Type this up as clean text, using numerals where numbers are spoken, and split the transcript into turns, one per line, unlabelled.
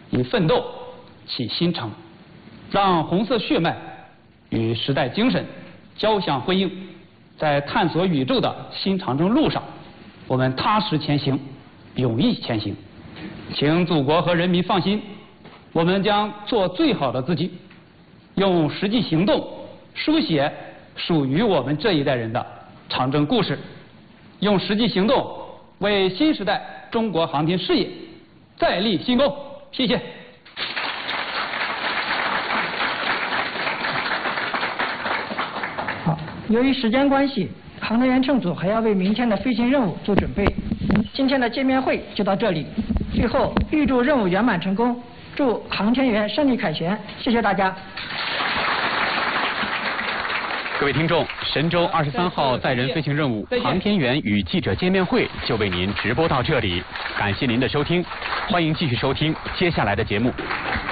以奋斗启新程，让红色血脉与时代精神交相辉映。在探索宇宙的新长征路上，我们踏实前行，勇毅前行。请祖国和人民放心，我们将做最好的自己，用实际行动书写属于我们这一代人的长征故事，用实际行动为新时代中国航天事业再立新功。谢谢。
好，由于时间关系，航天员乘组还要为明天的飞行任务做准备。今天的见面会就到这里。最后，预祝任务圆满成功，祝航天员胜利凯旋。谢谢大家。
各位听众，神舟23号载人飞行任务航天员与记者见面会就为您直播到这里，感谢您的收听，欢迎继续收听接下来的节目。